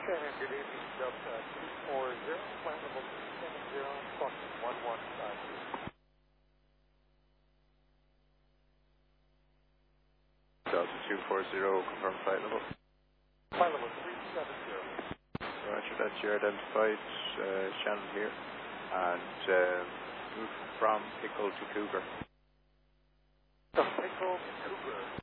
Shannon, good evening, Delta 240, flight level 270, Foxtrot 1152. Delta 240, confirm flight level. Flight level 370. Roger, that's your identified, Shannon here, and move from Pickle to Cougar. From Pickle to Cougar.